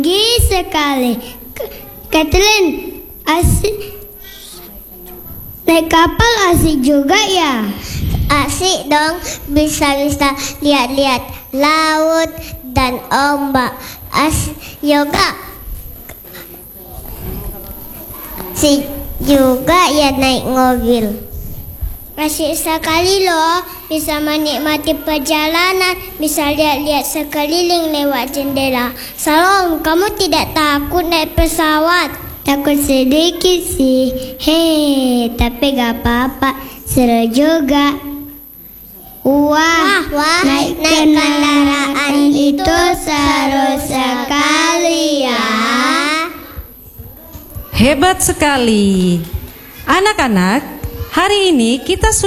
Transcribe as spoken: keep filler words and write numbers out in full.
Tinggi sekali. Kathleen, asik. Naik kapal asik juga ya? Asik dong, bisa-bisa lihat-lihat laut dan ombak. Asik juga. Asik juga ya naik mobil. Asik sekali loh, bisa menikmati perjalanan, bisa lihat-lihat sekeliling lewat jendela. Salom, kamu tidak takut naik pesawat? Takut sedikit sih, hei, tapi gak apa-apa, seru juga. Wah, Wah, naik, naik kendaraan itu seru sekali ya. Hebat sekali. Anak-anak, hari ini kita sudah